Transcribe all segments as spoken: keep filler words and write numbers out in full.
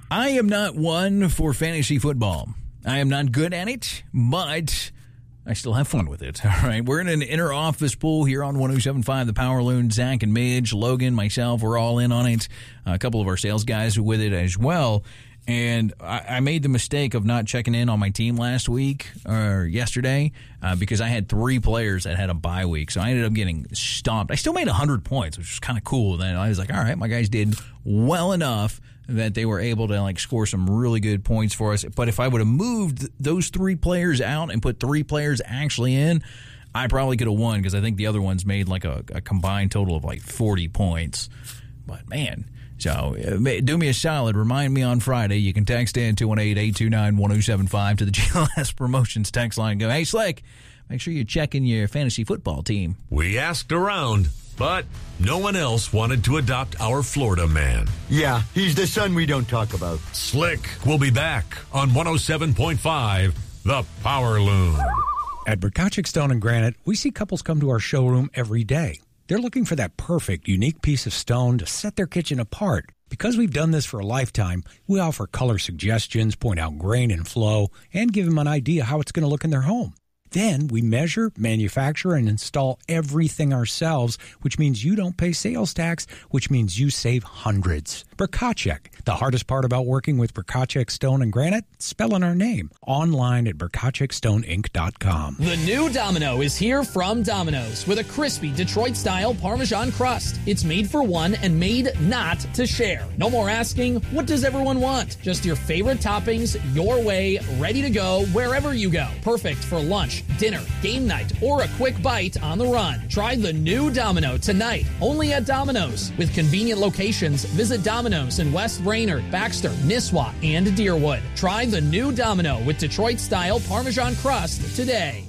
I am not one for fantasy football. I am not good at it, but I still have fun with it. All right, we're in an inner office pool here on one oh seven point five, the Power Loon. Zach and Midge, Logan, myself, we're all in on it. Uh, a couple of our sales guys are with it as well. And I, I made the mistake of not checking in on my team last week or yesterday uh, because I had three players that had a bye week. So I ended up getting stomped. I still made one hundred points, which was kind of cool. Then I was like, all right, my guys did well enough that they were able to like score some really good points for us. But if I would have moved those three players out and put three players actually in, I probably could have won because I think the other ones made like a, a combined total of like forty points. But man, so uh, do me a solid. Remind me on Friday. You can text in two one eight, eight two nine, one oh seven five to the G L S Promotions text line and go, hey, Slick, make sure you're checking your fantasy football team. We asked around, but no one else wanted to adopt our Florida man. Yeah, he's the son we don't talk about. Slick will be back on one oh seven point five, The Power Loon. At Berkachik Stone and Granite, we see couples come to our showroom every day. They're looking for that perfect, unique piece of stone to set their kitchen apart. Because we've done this for a lifetime, we offer color suggestions, point out grain and flow, and give them an idea how it's going to look in their home. Then we measure, manufacture, and install everything ourselves, which means you don't pay sales tax, which means you save hundreds. Berkachik. The hardest part about working with Berkachik Stone and Granite? Spelling our name. Online at berkachik stone inc dot com. The new Domino is here from Domino's with a crispy Detroit-style Parmesan crust. It's made for one and made not to share. No more asking, what does everyone want? Just your favorite toppings, your way, ready to go wherever you go. Perfect for lunch, dinner, game night, or a quick bite on the run. Try the new Domino tonight, only at Domino's. With convenient locations, visit Domino's in West Brainerd, Baxter, Nisswa, and Deerwood. Try the new Domino with Detroit-style Parmesan crust today.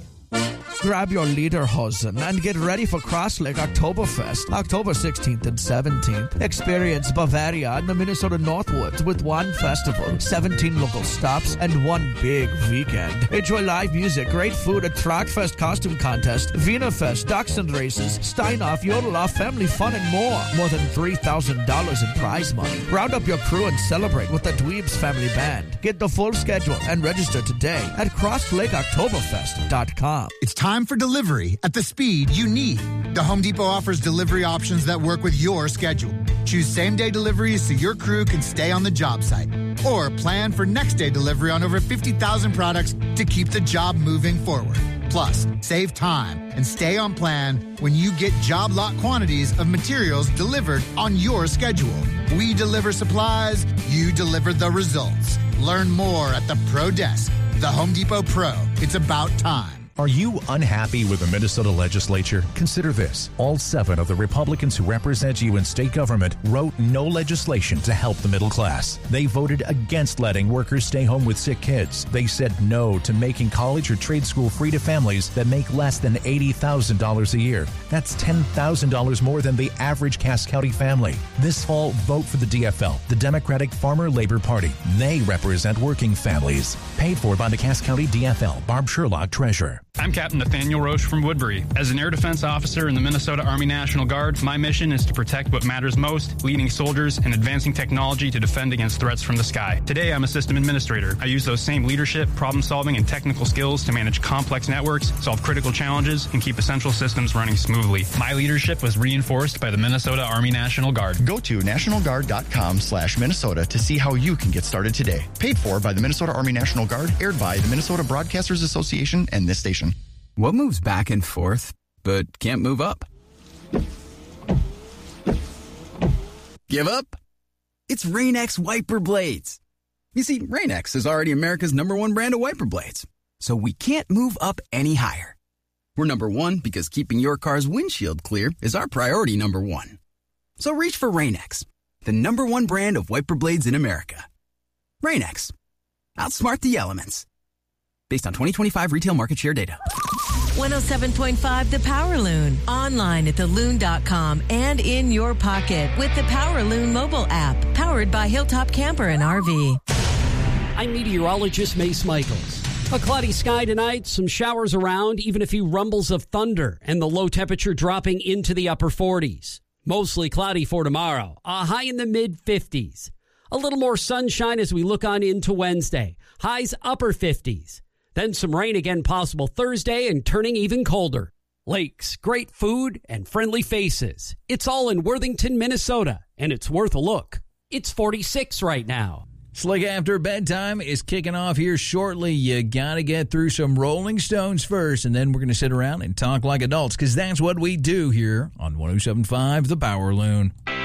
Grab your lederhosen and get ready for Cross Lake Oktoberfest, October sixteenth and seventeenth. Experience Bavaria and the Minnesota Northwoods with one festival, seventeen local stops, and one big weekend. Enjoy live music, great food, a Trogfest costume contest, Wienerfest, Dachshund races, Steinoff, Yodeloff, family fun, and more. More than three thousand dollars in prize money. Round up your crew and celebrate with the Dweebs Family Band. Get the full schedule and register today at cross lake oktoberfest dot com. It's time for delivery at the speed you need. The Home Depot offers delivery options that work with your schedule. Choose same-day deliveries so your crew can stay on the job site. Or plan for next-day delivery on over fifty thousand products to keep the job moving forward. Plus, save time and stay on plan when you get job lot quantities of materials delivered on your schedule. We deliver supplies, you deliver the results. Learn more at the Pro Desk. The Home Depot Pro. It's about time. Are you unhappy with the Minnesota legislature? Consider this. All seven of the Republicans who represent you in state government wrote no legislation to help the middle class. They voted against letting workers stay home with sick kids. They said no to making college or trade school free to families that make less than eighty thousand dollars a year. That's ten thousand dollars more than the average Cass County family. This fall, vote for the D F L, the Democratic Farmer Labor Party. They represent working families. Paid for by the Cass County D F L. Barb Sherlock, Treasurer. I'm Captain Nathaniel Roche from Woodbury. As an air defense officer in the Minnesota Army National Guard, my mission is to protect what matters most, leading soldiers and advancing technology to defend against threats from the sky. Today, I'm a system administrator. I use those same leadership, problem-solving, and technical skills to manage complex networks, solve critical challenges, and keep essential systems running smoothly. My leadership was reinforced by the Minnesota Army National Guard. Go to national guard dot com slash Minnesota to see how you can get started today. Paid for by the Minnesota Army National Guard, aired by the Minnesota Broadcasters Association and this station. What moves back and forth, but can't move up? Give up? It's Rain-X wiper blades. You see, Rain-X is already America's number one brand of wiper blades, so we can't move up any higher. We're number one because keeping your car's windshield clear is our priority number one. So reach for Rain-X, the number one brand of wiper blades in America. Rain-X. Outsmart the elements. Based on twenty twenty-five retail market share data. one oh seven point five The Power Loon. Online at the loon dot com and in your pocket with the Power Loon mobile app. Powered by Hilltop Camper and R V. I'm meteorologist Mace Michaels. A cloudy sky tonight, some showers around, even a few rumbles of thunder, and the low temperature dropping into the upper forties. Mostly cloudy for tomorrow. A high in the mid-fifties. A little more sunshine as we look on into Wednesday. Highs upper fifties. Then some rain again possible Thursday and turning even colder. Lakes, great food, and friendly faces. It's all in Worthington, Minnesota, and it's worth a look. It's forty-six right now. Slick After Bedtime is kicking off here shortly. You got to get through some Rolling Stones first, and then we're going to sit around and talk like adults, because that's what we do here on one oh seven point five The Power Loon.